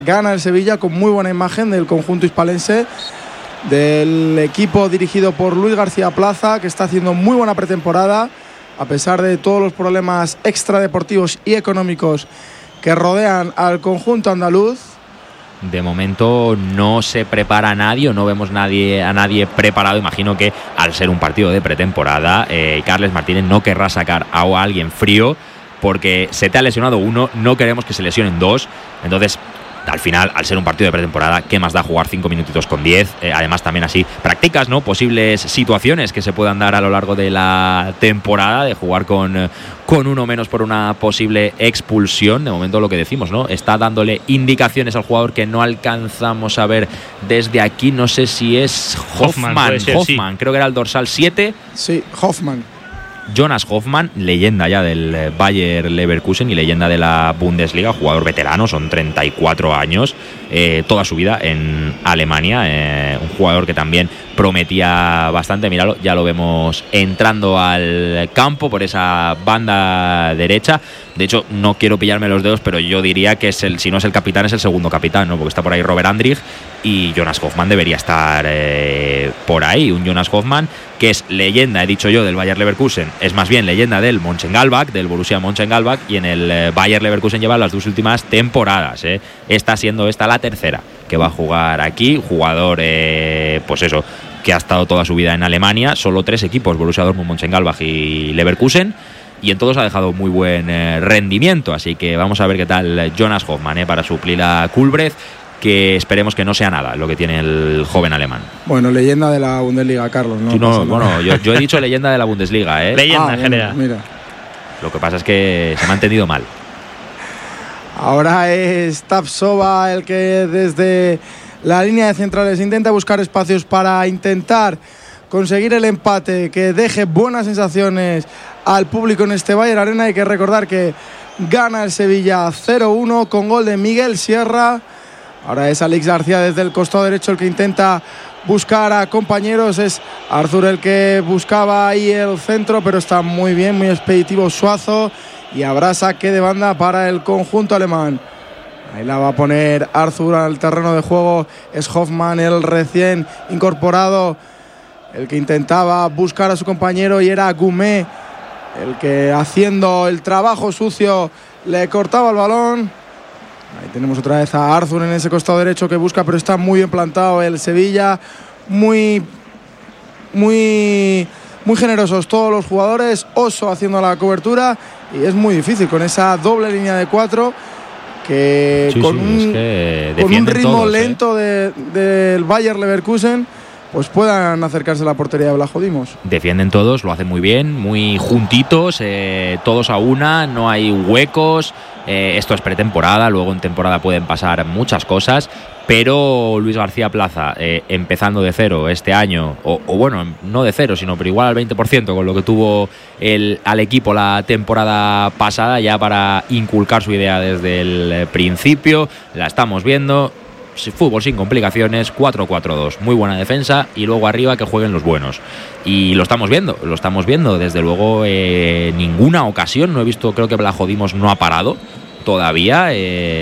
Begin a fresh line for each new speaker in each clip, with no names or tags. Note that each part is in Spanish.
Gana el Sevilla con muy buena imagen del conjunto hispalense, del equipo dirigido por Luis García Plaza, que está haciendo muy buena pretemporada a pesar de todos los problemas extradeportivos y económicos que rodean al conjunto andaluz.
De momento no se prepara a nadie, o no vemos a nadie preparado. Imagino que al ser un partido de pretemporada, Carles Martínez no querrá sacar a alguien frío, porque se te ha lesionado uno, no queremos que se lesionen dos. Entonces, al final, al ser un partido de pretemporada, ¿qué más da jugar 5 minutitos con 10? Además, también así practicas, ¿no?, posibles situaciones que se puedan dar a lo largo de la temporada, de jugar con uno menos por una posible expulsión. De momento, lo que decimos, ¿no?, está dándole indicaciones al jugador que no alcanzamos a ver desde aquí. No sé si es Hoffmann,
sí.
Creo que era el dorsal 7.
Sí, Hoffmann.
Jonas Hoffmann, leyenda ya del Bayer Leverkusen y leyenda de la Bundesliga, jugador veterano, son 34 años, toda su vida en Alemania, un jugador que también prometía bastante. Míralo, ya lo vemos entrando al campo por esa banda derecha. De hecho, no quiero pillarme los dedos, pero yo diría que si no es el capitán, es el segundo capitán, ¿no?, porque está por ahí Robert Andrich, y Jonas Hoffmann debería estar por ahí. Un Jonas Hoffmann que es leyenda, he dicho yo, del Bayer Leverkusen, es más bien leyenda del Mönchengladbach, del Borussia Mönchengladbach, y en el Bayer Leverkusen lleva las 2 últimas temporadas. Está siendo esta la tercera que va a jugar aquí. Jugador, pues eso, que ha estado toda su vida en Alemania. Solo 3 equipos, Borussia Dortmund, Mönchengladbach y Leverkusen, y en todos ha dejado muy buen rendimiento. Así que vamos a ver qué tal Jonas Hoffmann para suplir a Kulbrecht, que esperemos que no sea nada lo que tiene el joven alemán.
Bueno, leyenda de la Bundesliga, Carlos, ¿no?
Bueno, yo he dicho leyenda de la Bundesliga,
Leyenda en general.
Mira.
Lo que pasa es que se me ha entendido mal.
Ahora es Tapsova el que desde la línea de centrales intenta buscar espacios para intentar conseguir el empate que deje buenas sensaciones al público en este Bayer Arena. Hay que recordar que gana el Sevilla 0-1 con gol de Miguel Sierra. Ahora es Alex García desde el costado derecho el que intenta buscar a compañeros. Es Arthur el que buscaba ahí el centro, pero está muy bien, muy expeditivo Suazo. Y habrá saque de banda para el conjunto alemán. Ahí la va a poner Arthur al terreno de juego. Es Hoffmann, el recién incorporado, el que intentaba buscar a su compañero, y era Gumé el que, haciendo el trabajo sucio, le cortaba el balón. Ahí tenemos otra vez a Arthur en ese costado derecho que busca, pero está muy bien plantado el Sevilla. Muy generosos todos los jugadores. Oso haciendo la cobertura, y es muy difícil con esa doble línea de 4 que con un ritmo todos, lento del Bayer Leverkusen, pues puedan acercarse a la portería de Blajo Dimos.
Defienden todos, lo hacen muy bien, muy juntitos, todos a una, no hay huecos. Esto es pretemporada, luego en temporada pueden pasar muchas cosas, pero Luis García Plaza, empezando de cero este año, o bueno, no de cero, sino pero igual al 20% con lo que tuvo al equipo la temporada pasada, ya para inculcar su idea desde el principio. La estamos viendo. Fútbol sin complicaciones, 4-4-2, muy buena defensa, y luego arriba que jueguen los buenos, y lo estamos viendo desde luego. Ninguna ocasión no he visto, creo que Blajo Dimos no ha parado todavía,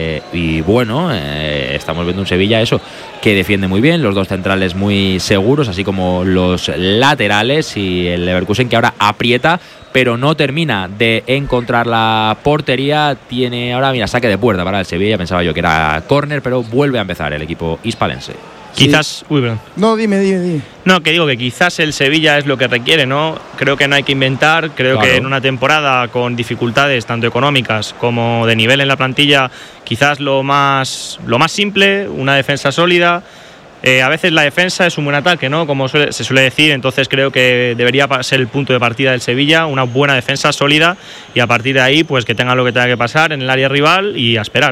y bueno, estamos viendo un Sevilla eso que defiende muy bien, los 2 centrales muy seguros, así como los laterales, y el Leverkusen que ahora aprieta pero no termina de encontrar la portería. Tiene ahora, mira, saque de puerta para el Sevilla. Pensaba yo que era córner, pero vuelve a empezar el equipo hispalense.
Quizás... Uy, perdón.
No, dime.
No, que digo que quizás el Sevilla es lo que requiere, ¿no? Creo que no hay que inventar. Creo que en una temporada con dificultades tanto económicas como de nivel en la plantilla, quizás lo más simple, una defensa sólida. A veces la defensa es un buen ataque, ¿no?, como se suele decir. Entonces creo que debería ser el punto de partida del Sevilla, una buena defensa sólida, y a partir de ahí pues que tenga lo que tenga que pasar en el área rival y a esperar.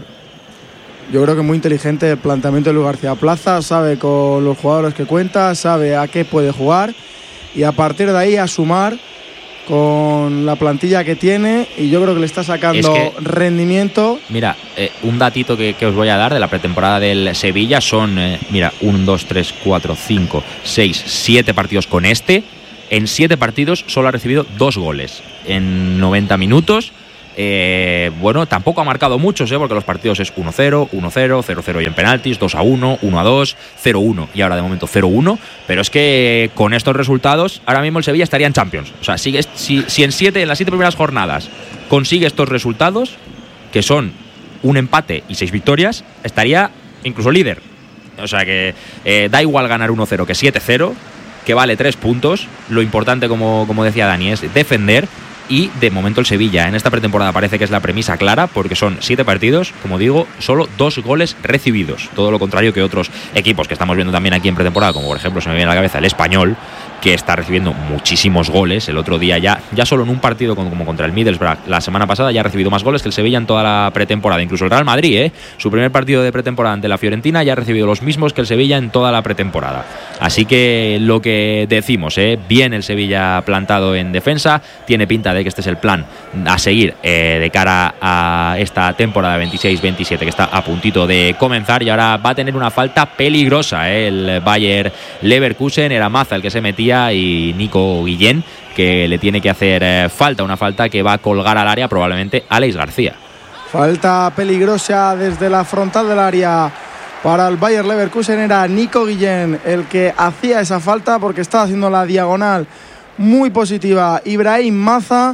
Yo creo que muy inteligente el planteamiento de Luis García Plaza. Sabe con los jugadores que cuenta, sabe a qué puede jugar, y a partir de ahí a sumar con la plantilla que tiene, y yo creo que le está sacando rendimiento.
Mira, un datito que os voy a dar de la pretemporada del Sevilla son, 1, 2, 3, 4, 5, 6, 7 partidos con este. En 7 partidos solo ha recibido 2 goles en 90 minutos. Bueno, tampoco ha marcado muchos, porque los partidos es 1-0, 1-0, 0-0 y en penaltis, 2-1, 1-2, 0-1 y ahora de momento 0-1. Pero es que con estos resultados, ahora mismo el Sevilla estaría en Champions. O sea, si en las 7 primeras jornadas consigue estos resultados, que son un empate y 6 victorias, estaría incluso líder. O sea que da igual ganar 1-0 que 7-0, que vale 3 puntos. Lo importante, como decía Dani, es defender. Y de momento el Sevilla en esta pretemporada parece que es la premisa clara, porque son 7 partidos, como digo, solo 2 goles recibidos. Todo lo contrario que otros equipos que estamos viendo también aquí en pretemporada, como por ejemplo se me viene a la cabeza el Español, que está recibiendo muchísimos goles. El otro día ya solo en un partido como contra el Middlesbrough la semana pasada ya ha recibido más goles que el Sevilla en toda la pretemporada. Incluso el Real Madrid, su primer partido de pretemporada ante la Fiorentina, ya ha recibido los mismos que el Sevilla en toda la pretemporada. Así que lo que decimos, bien el Sevilla plantado en defensa, tiene pinta de que este es el plan a seguir de cara a esta temporada 26-27 que está a puntito de comenzar. Y ahora va a tener una falta peligrosa el Bayer Leverkusen. Era Maza el que se metía y Nico Guillén, que le tiene que hacer falta, una falta que va a colgar al área probablemente Alex García.
Falta peligrosa desde la frontal del área para el Bayer Leverkusen. Era Nico Guillén el que hacía esa falta, porque estaba haciendo la diagonal muy positiva Ibrahim Maza,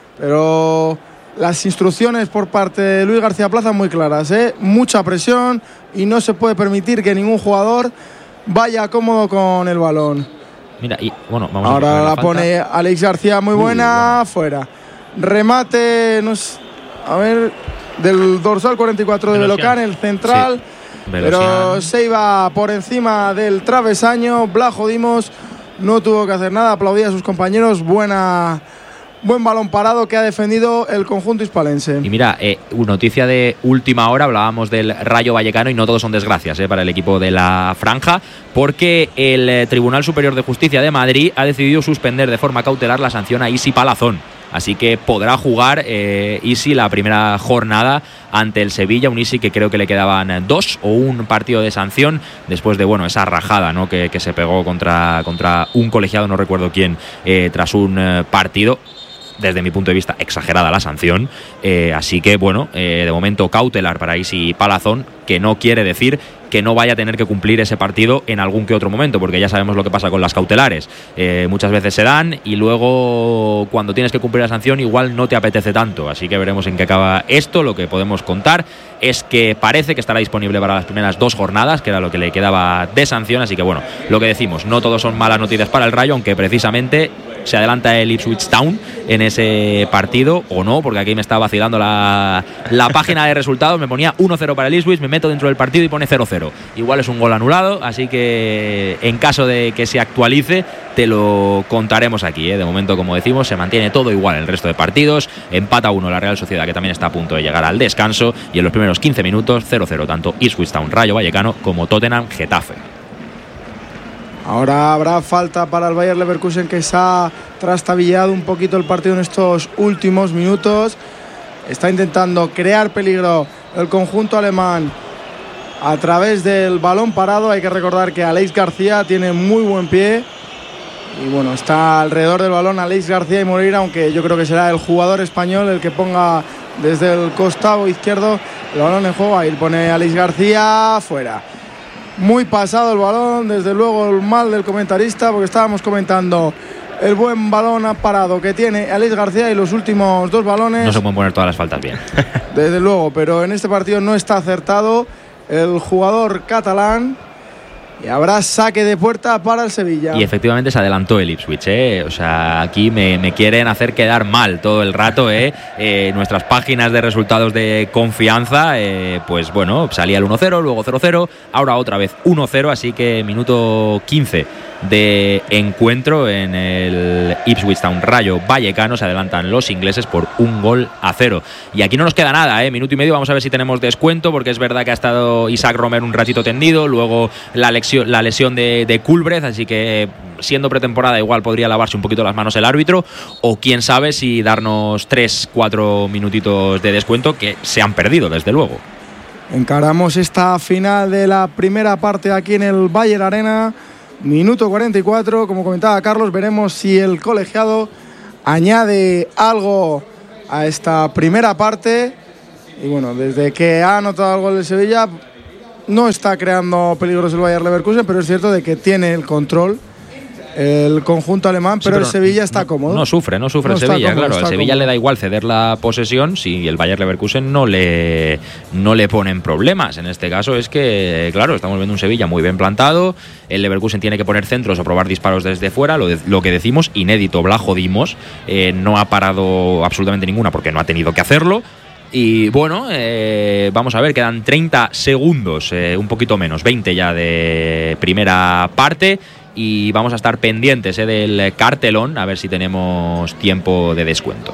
pero las instrucciones por parte de Luis García Plaza muy claras, mucha presión y no se puede permitir que ningún jugador vaya cómodo con el balón.
Mira, y bueno, vamos
ahora
a
la pone Alex García, muy buena, fuera. Remate, a ver, del dorsal 44 de Belocán, el central, sí, pero se iba por encima del travesaño. Blajo Dimos no tuvo que hacer nada, aplaudía a sus compañeros. Buen balón parado que ha defendido el conjunto hispalense.
Y mira, noticia de última hora, hablábamos del Rayo Vallecano y no todos son desgracias para el equipo de la Franja, porque el Tribunal Superior de Justicia de Madrid ha decidido suspender de forma cautelar la sanción a Isi Palazón. Así que podrá jugar Isi la primera jornada ante el Sevilla, un Isi que creo que le quedaban 2 o un partido de sanción después de esa rajada, ¿no? que se pegó contra un colegiado, no recuerdo quién, tras un partido. Desde mi punto de vista, exagerada la sanción. Así que, de momento cautelar para Isi Palazón, que no quiere decir que no vaya a tener que cumplir ese partido en algún que otro momento, porque ya sabemos lo que pasa con las cautelares. Muchas veces se dan y luego cuando tienes que cumplir la sanción igual no te apetece tanto. Así que veremos en qué acaba esto. Lo que podemos contar es que parece que estará disponible para las primeras 2 jornadas, que era lo que le quedaba de sanción. Así que lo que decimos, no todos son malas noticias para el Rayo, aunque precisamente se adelanta el Ipswich Town en ese partido, o no, porque aquí me está vacilando la página de resultados. Me ponía 1-0 para el Ipswich, me meto dentro del partido y pone 0-0. Igual es un gol anulado, así que en caso de que se actualice te lo contaremos aquí. De momento, como decimos, se mantiene todo igual en el resto de partidos. Empata 1 la Real Sociedad, que también está a punto de llegar al descanso, y en los primeros 15 minutos 0-0 tanto Ipswich Town Rayo Vallecano como Tottenham Getafe.
Ahora habrá falta para el Bayer Leverkusen, que se ha trastabillado un poquito el partido en estos últimos minutos. Está intentando crear peligro el conjunto alemán a través del balón parado. Hay que recordar que Alex García tiene muy buen pie y está alrededor del balón Alex García y Moreira, aunque yo creo que será el jugador español el que ponga desde el costado izquierdo el balón en juego. Ahí pone Alex García, fuera. Muy pasado el balón, desde luego el mal del comentarista, porque estábamos comentando el buen balón parado que tiene Alex García y los últimos 2 balones.
No se pueden poner todas las faltas bien.
Desde luego, pero en este partido no está acertado el jugador catalán y habrá saque de puerta para el Sevilla.
Y efectivamente se adelantó el Ipswich, O sea, aquí me quieren hacer quedar mal todo el rato, Nuestras páginas de resultados de confianza, salía el 1-0, luego 0-0, ahora otra vez 1-0, así que minuto 15 de encuentro en el Ipswich Town Rayo Vallecano. Se adelantan los ingleses por 1-0. Y aquí no nos queda nada, minuto y medio. Vamos a ver si tenemos descuento, porque es verdad que ha estado Isaac Romero un ratito tendido, luego la lesión de Culbreth, así que siendo pretemporada igual podría lavarse un poquito las manos el árbitro, o quién sabe si darnos 3-4 minutitos de descuento, que se han perdido desde luego.
Encaramos esta final de la primera parte aquí en el Bayer Arena. Minuto 44, como comentaba Carlos, veremos si el colegiado añade algo a esta primera parte. Y bueno, desde que ha anotado el gol de Sevilla, no está creando peligros el Bayer Leverkusen, pero es cierto de que tiene el control el conjunto alemán, pero el Sevilla está cómodo.
No sufre el Sevilla, cómodo, claro. El Sevilla le da igual ceder la posesión si el Bayer Leverkusen no le ponen problemas. En este caso es que, claro, estamos viendo un Sevilla muy bien plantado. El Leverkusen tiene que poner centros o probar disparos desde fuera. Lo que decimos, inédito, Blajo Dimos. No ha parado absolutamente ninguna porque no ha tenido que hacerlo. Y bueno, vamos a ver, quedan 30 segundos, un poquito menos, 20 ya de primera parte. Y vamos a estar pendientes del cartelón, a ver si tenemos tiempo de descuento.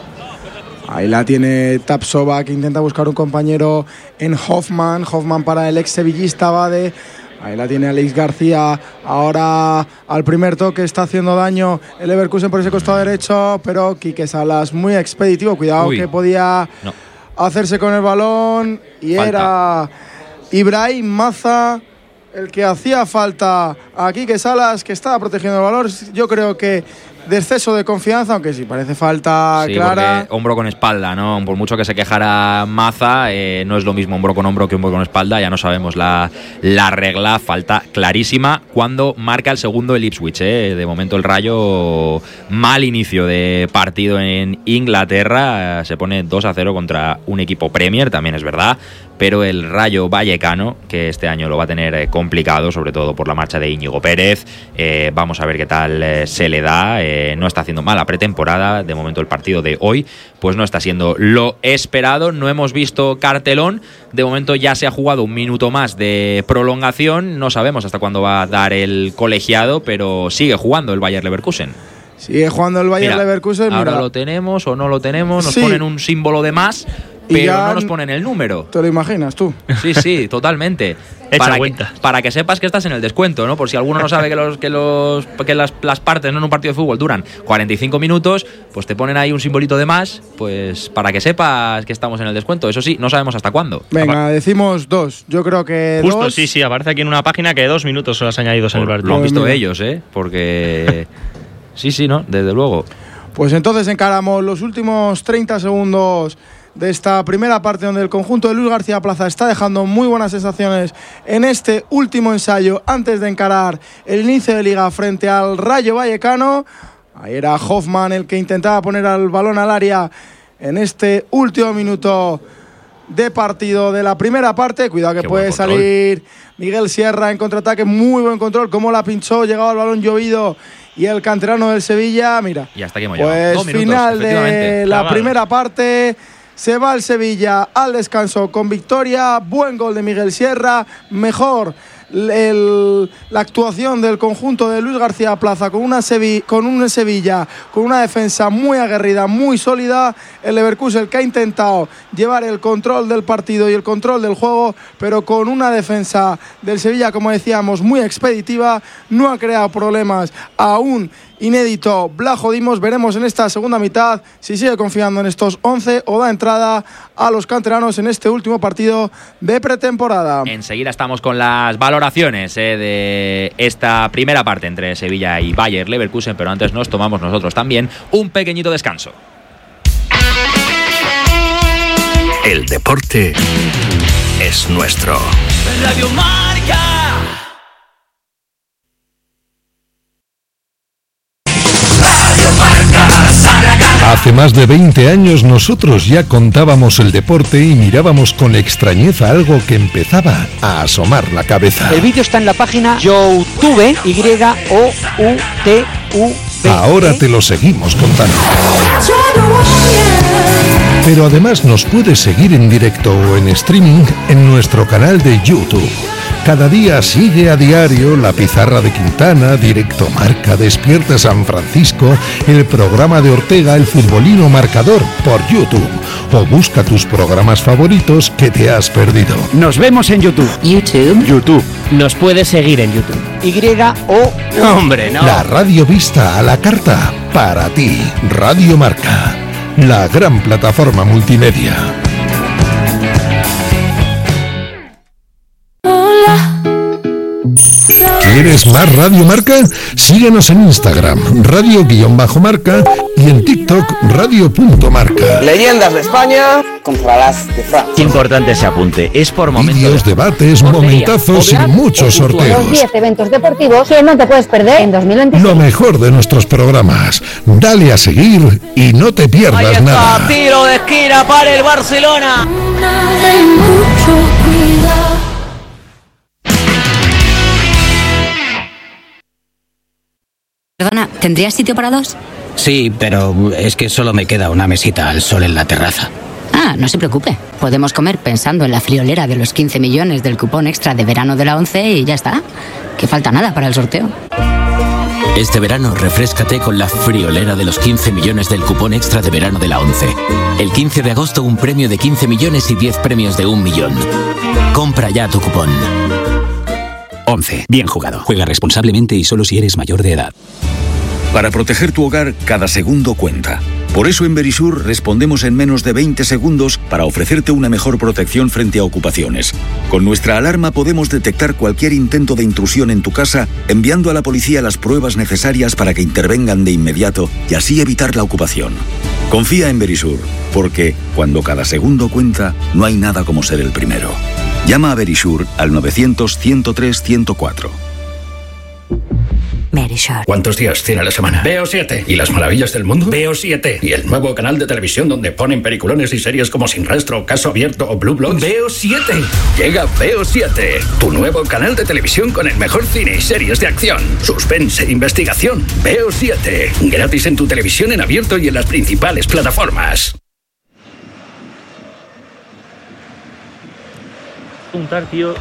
Ahí la tiene Tapsova, que intenta buscar un compañero en Hoffman para el ex sevillista Bade. Ahí la tiene Alex García, ahora al primer toque está haciendo daño el Leverkusen por ese costado derecho, pero Quique Salas muy expeditivo, cuidado que podía hacerse con el balón y falta. Era Ibrahim Maza el que hacía falta a Quique Salas, que estaba protegiendo el balón. Yo creo que de exceso de confianza, aunque sí parece falta clara.
Hombro con espalda, ¿no? Por mucho que se quejara Maza, no es lo mismo hombro con hombro que hombro con espalda. Ya no sabemos la regla, falta clarísima cuando marca el segundo el Ipswich. De momento el Rayo, mal inicio de partido en Inglaterra, se pone 2-0 contra un equipo Premier, también es verdad. Pero el Rayo Vallecano, que este año lo va a tener complicado, sobre todo por la marcha de Íñigo Pérez, vamos a ver qué tal se le da. No está haciendo mala pretemporada. De momento el partido de hoy pues no está siendo lo esperado. No hemos visto cartelón. De momento ya se ha jugado un minuto más de prolongación. No sabemos hasta cuándo va a dar el colegiado, pero sigue jugando el Bayer Leverkusen.
Sigue jugando el Bayer Leverkusen.
Ahora lo tenemos o no lo tenemos. Nos ponen un símbolo de más, pero no nos ponen el número.
¿Te lo imaginas tú?
Sí, totalmente. Para que sepas que estás en el descuento, ¿no? Por si alguno no sabe que las partes, ¿no?, en un partido de fútbol duran 45 minutos, pues te ponen ahí un simbolito de más, pues para que sepas que estamos en el descuento. Eso sí, no sabemos hasta cuándo.
Venga, decimos 2. Yo creo que
justo
2.
Sí, aparece aquí en una página que 2 minutos son los añadidos en el partido.
Lo han visto ellos, porque sí, ¿no? Desde luego.
Pues entonces encaramos los últimos 30 segundos de esta primera parte, donde el conjunto de Luis García Plaza está dejando muy buenas sensaciones en este último ensayo antes de encarar el inicio de liga frente al Rayo Vallecano. Ahí era Hoffman el que intentaba poner el balón al área en este último minuto de partido de la primera parte. Cuidado que puede salir Miguel Sierra en contraataque, muy buen control, como la pinchó, llegaba el balón llovido y el canterano del Sevilla, mira.
Y hasta aquí hemos
llegado. Pues final de la primera parte. Se va el Sevilla al descanso con victoria, buen gol de Miguel Sierra, mejor la actuación del conjunto de Luis García Plaza con un Sevilla con una defensa muy aguerrida, muy sólida. El Leverkusen, que ha intentado llevar el control del partido y el control del juego, pero con una defensa del Sevilla, como decíamos, muy expeditiva, no ha creado problemas aún. Inédito Blajo Dimos. Veremos en esta segunda mitad si sigue confiando en estos 11 o da entrada a los canteranos en este último partido de pretemporada.
Enseguida estamos con las valoraciones de esta primera parte entre Sevilla y Bayer Leverkusen, pero antes nos tomamos nosotros también un pequeñito descanso.
El deporte es nuestro.
Radio Marca.
Hace más de 20 años nosotros ya contábamos el deporte y mirábamos con extrañeza algo que empezaba a asomar la cabeza.
El vídeo está en la página YouTube, YOUTV.
Ahora te lo seguimos contando. Pero además nos puedes seguir en directo o en streaming en nuestro canal de YouTube. Cada día sigue a diario La Pizarra de Quintana, Directo Marca, Despierta San Francisco, el programa de Ortega, El Futbolino Marcador, por YouTube. O busca tus programas favoritos que te has perdido.
Nos vemos en YouTube.
YouTube.
Nos puedes seguir en YouTube.
¡Hombre, no! La radio vista a la carta, para ti. Radio Marca, la gran plataforma multimedia. ¿Quieres más Radio Marca? Síguenos en Instagram, radio_marca, y en TikTok, radio.marca.
Leyendas de España contra las de Francia.
Importante ese apunte. Es por momentos.
Vídeos, debates, momentazos y muchos sorteos.
Los 10 eventos deportivos que no te puedes perder en 2025.
Lo mejor de nuestros programas. Dale a seguir y no te pierdas nada.
Tiro de esquina para el Barcelona.
Perdona, ¿tendrías sitio para dos?
Sí, pero es que solo me queda una mesita al sol en la terraza.
Ah, no se preocupe. Podemos comer pensando en la friolera de los 15 millones del cupón extra de verano de la 11 y ya está. Que falta nada para el sorteo.
Este verano refréscate con la friolera de los 15 millones del cupón extra de verano de la 11. El 15 de agosto un premio de 15 millones y 10 premios de 1 millón. Compra ya tu cupón.
11. Bien jugado. Juega responsablemente y solo si eres mayor de edad.
Para proteger tu hogar, cada segundo cuenta. Por eso en Verisur respondemos en menos de 20 segundos para ofrecerte una mejor protección frente a ocupaciones. Con nuestra alarma podemos detectar cualquier intento de intrusión en tu casa, enviando a la policía las pruebas necesarias para que intervengan de inmediato y así evitar la ocupación. Confía en Verisur, porque cuando cada segundo cuenta, no hay nada como ser el primero. Llama a Verisur al 900-103-104.
Verisur.
¿Cuántos días tiene la semana?
Veo 7.
¿Y las maravillas del mundo?
Veo 7.
¿Y el nuevo canal de televisión donde ponen peliculones y series como Sin Rastro, Caso Abierto o Blue Bloods?
Veo 7.
Llega Veo 7, tu nuevo canal de televisión con el mejor cine y series de acción, suspense e investigación. Veo 7, gratis en tu televisión en abierto y en las principales plataformas.
Preguntar, tío.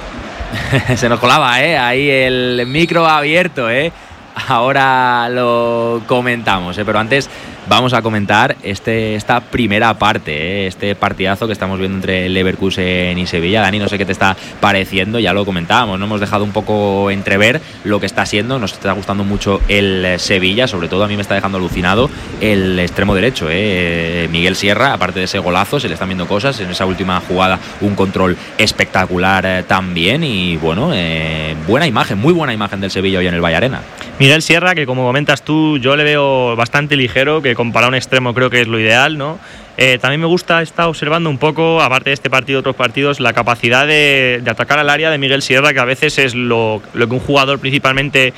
Se nos colaba, ahí el micro abierto, Ahora lo comentamos, pero antes vamos a comentar esta primera parte, este partidazo que estamos viendo entre Leverkusen y Sevilla. Dani, no sé qué te está pareciendo, ya lo comentábamos, ¿no? Hemos dejado un poco entrever lo que está siendo, nos está gustando mucho el Sevilla, sobre todo a mí me está dejando alucinado el extremo derecho, Miguel Sierra, aparte de ese golazo, se le están viendo cosas, en esa última jugada un control espectacular también y bueno, buena imagen, muy buena imagen del Sevilla hoy en el Valle Arena.
Miguel Sierra, que como comentas tú, yo le veo bastante ligero, que comparado a un extremo creo que es lo ideal, ¿no? También me gusta, está observando un poco, aparte de este partido, otros partidos, la capacidad de atacar al área de Miguel Sierra, que a veces es lo que un jugador principalmente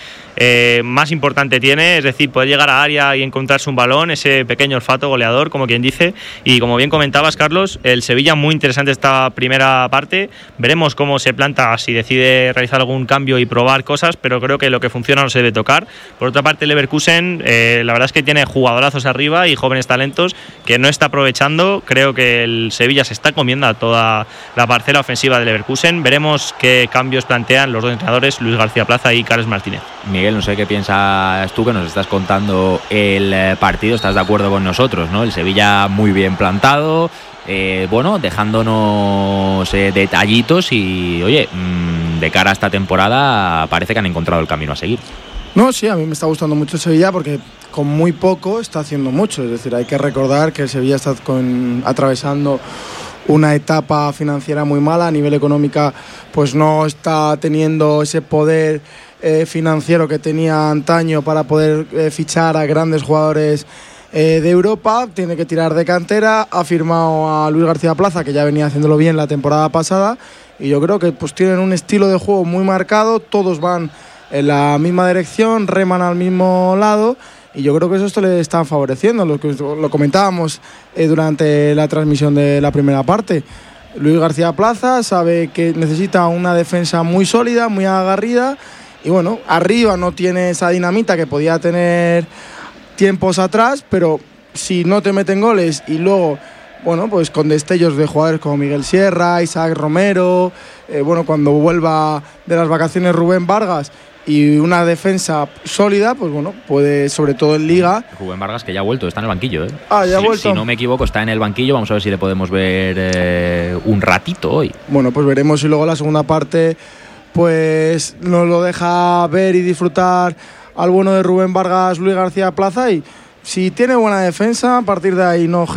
más importante tiene, es decir, poder llegar a área y encontrarse un balón, ese pequeño olfato goleador, como quien dice, y como bien comentabas, Carlos, el Sevilla muy interesante esta primera parte, veremos cómo se planta, si decide realizar algún cambio y probar cosas, pero creo que lo que funciona no se debe tocar. Por otra parte, Leverkusen, la verdad es que tiene jugadorazos arriba y jóvenes talentos que no está aprovechando. Creo que el Sevilla se está comiendo a toda la parcela ofensiva de Leverkusen. Veremos qué cambios plantean los dos entrenadores, Luis García Plaza y Carles Martínez.
Miguel, no sé qué piensas tú, que nos estás contando el partido, estás de acuerdo con nosotros, ¿no? El Sevilla muy bien plantado, bueno, dejándonos detallitos y, oye, de cara a esta temporada parece que han encontrado el camino a seguir.
No, sí, a mí me está gustando mucho el Sevilla porque con muy poco está haciendo mucho. Es decir, hay que recordar que el Sevilla está atravesando una etapa financiera muy mala. A nivel económico, pues no está teniendo ese poder financiero que tenía antaño para poder fichar a grandes jugadores de Europa. Tiene que tirar de cantera. Ha firmado a Luis García Plaza, que ya venía haciéndolo bien la temporada pasada. Y yo creo que pues tienen un estilo de juego muy marcado. Todos van en la misma dirección, reman al mismo lado y yo creo que esto le está favoreciendo, lo comentábamos durante la transmisión de la primera parte. Luis García Plaza sabe que necesita una defensa muy sólida, muy aguerrida y bueno, arriba no tiene esa dinamita que podía tener tiempos atrás, pero si no te meten goles y luego, bueno, pues con destellos de jugadores como Miguel Sierra, Isaac Romero, bueno, cuando vuelva de las vacaciones Rubén Vargas y una defensa sólida, pues bueno, puede, sobre todo en Liga.
Rubén Vargas, que ya ha vuelto, está en el banquillo,
ya ha vuelto.
Si no me equivoco, está en el banquillo, vamos a ver si le podemos ver un ratito hoy.
Bueno, pues veremos si luego la segunda parte pues nos lo deja ver y disfrutar al bueno de Rubén Vargas, Luis García Plaza, y si tiene buena defensa, a partir de ahí no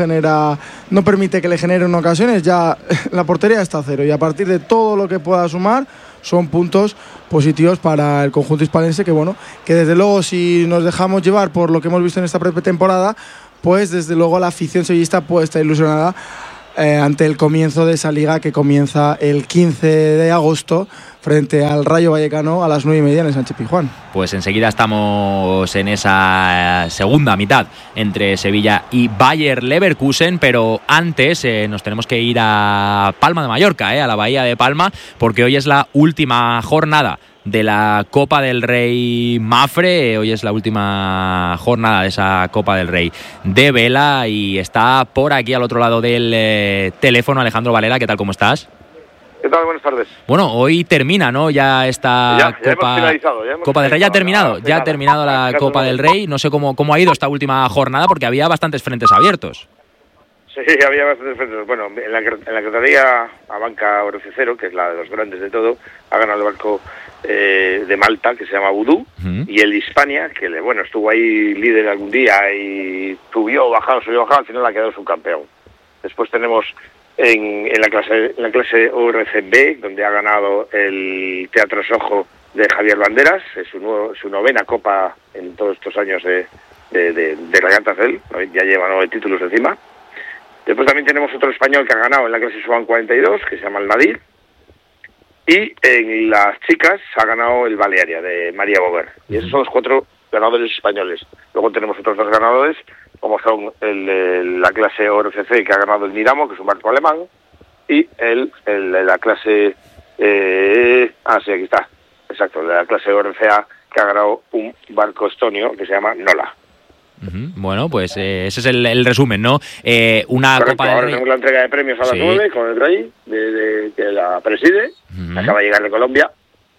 permite que le generen ocasiones, ya la portería está a cero y a partir de todo lo que pueda sumar, son puntos positivos para el conjunto hispalense, que bueno, que desde luego si nos dejamos llevar por lo que hemos visto en esta pretemporada, pues desde luego la afición sevillista puede estar ilusionada ante el comienzo de esa liga que comienza el 15 de agosto frente al Rayo Vallecano a las 9:30 en el Sánchez Pizjuán.
Pues enseguida estamos en esa segunda mitad entre Sevilla y Bayer Leverkusen, pero antes nos tenemos que ir a Palma de Mallorca, a la Bahía de Palma, porque hoy es la última jornada de la Copa del Rey Mafre. Hoy es la última jornada de esa Copa del Rey de vela y está por aquí al otro lado del teléfono Alejandro Valera. ¿Qué tal? ¿Cómo estás?
¿Qué tal? Buenas tardes.
Bueno, hoy termina, ¿no? Ya esta
Copa,
Copa del Rey ya ha terminado. Ya ha terminado la Copa del Rey. No sé cómo ha ido esta última jornada porque había bastantes frentes abiertos.
Sí, había bastantes frentes. Bueno, en la categoría a banca Orocero, que es la de los grandes de todo, ha ganado el barco de Malta, que se llama Vudú, y el Hispania, que estuvo ahí líder algún día y subió, bajado, al final ha quedado subcampeón. Después tenemos en la clase ORCB, donde ha ganado el Teatro Sojo de Javier Banderas, es su novena copa en todos estos años de regatas de él, ya lleva 9 títulos encima. Después también tenemos otro español que ha ganado en la clase Swan 42, que se llama el Nadir. Y en las chicas ha ganado el Balearia, de María Bover. Y esos son los 4 ganadores españoles. Luego tenemos otros 2 ganadores, como son la clase ORCC, que ha ganado el Miramo, que es un barco alemán. Y la clase... sí, aquí está. Exacto, la clase ORCA, que ha ganado un barco estonio, que se llama Nola.
Bueno, pues ese es el resumen, ¿no? Una
Correcto,
Copa del
ahora
Rey.
tenemos la entrega de premios a las 9 con el Rey, que la preside, acaba de llegar de Colombia,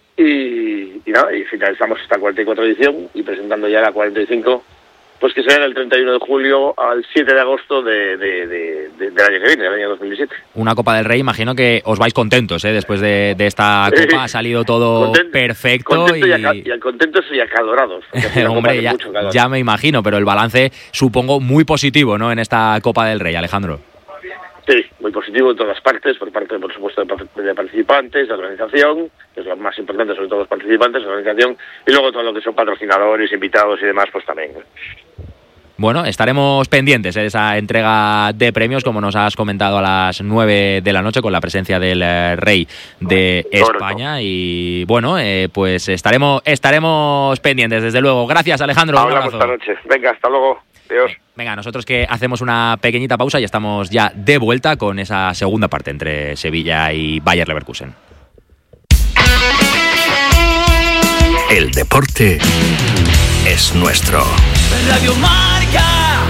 y finalizamos esta 44 edición y presentando ya la 45, pues que será del 31 de julio al 7 de agosto del año que viene, del año 2017.
Una Copa del Rey, imagino que os vais contentos, después de esta Copa ha salido todo perfecto.
Contentos y acalorados.
Hombre, ya me imagino, pero el balance supongo muy positivo, ¿no?, en esta Copa del Rey, Alejandro.
Sí, muy positivo en todas partes, por parte, por supuesto, de participantes, de organización, que es lo más importante, sobre todo los participantes, de organización, y luego todo lo que son patrocinadores, invitados y demás, pues también.
Bueno, estaremos pendientes de esa entrega de premios, como nos has comentado, a las 9 de la noche, con la presencia del Rey de España. Y bueno, pues estaremos pendientes, desde luego. Gracias, Alejandro.
Hablamos esta noche. Venga, hasta luego. Adiós.
Venga, nosotros que hacemos una pequeñita pausa y estamos ya de vuelta con esa segunda parte entre Sevilla y Bayer Leverkusen.
El deporte es nuestro.
Radio Marca.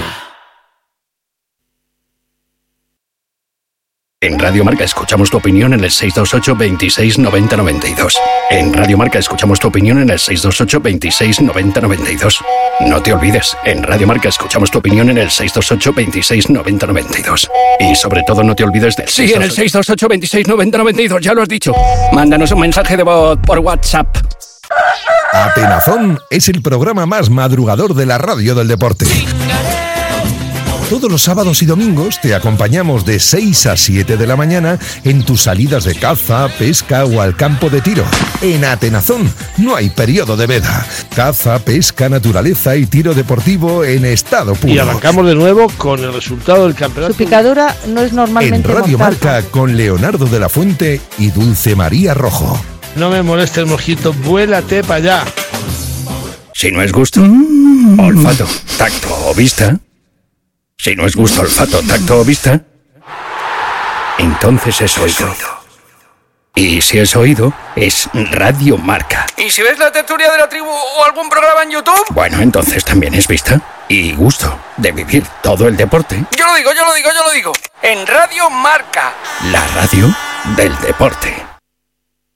En Radio Marca escuchamos tu opinión en el 628 26 90 92. En Radio Marca escuchamos tu opinión en el 628 26 90 92. No te olvides, en Radio Marca escuchamos tu opinión en el 628 26 90 92. Y sobre todo no te olvides del...
Sí, en el 628 26 90 92, ya lo has dicho. Mándanos un mensaje de voz por WhatsApp.
Atenazón es el programa más madrugador de la radio del deporte. Todos los sábados y domingos te acompañamos de 6 a 7 de la mañana en tus salidas de caza, pesca o al campo de tiro. En Atenazón no hay periodo de veda. Caza, pesca, naturaleza y tiro deportivo en estado puro.
Y arrancamos de nuevo con el resultado del campeonato.
Su picadura no es normalmente
en Radio
mortal.
Marca con Leonardo de la Fuente y Dulce María Rojo.
No me moleste el mojito, vuélate para allá.
Si no es gusto, olfato, tacto o vista. Si no es gusto, olfato, tacto o vista, entonces es oído. Y si es oído, es Radio Marca.
¿Y si ves la tertulia de la tribu o algún programa en YouTube?
Bueno, entonces también es vista y gusto de vivir todo el deporte.
Yo lo digo. En Radio Marca.
La radio del deporte.